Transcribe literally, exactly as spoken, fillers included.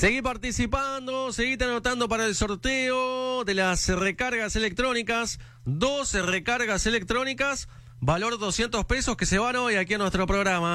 Seguí participando, seguí anotando para el sorteo de las recargas electrónicas. doce recargas electrónicas, valor doscientos pesos que se van hoy aquí a nuestro programa.